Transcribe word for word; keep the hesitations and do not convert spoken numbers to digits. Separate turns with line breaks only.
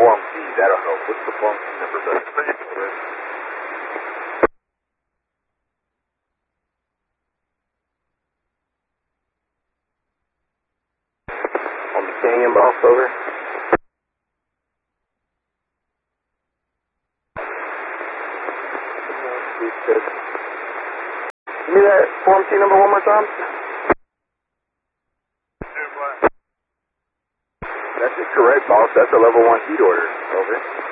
Form C, that'll help. What's the Form C number, brother? On the Canyon boss, over. Give me that Form C number one more time. That's correct, boss. That's a level one heat order. Over.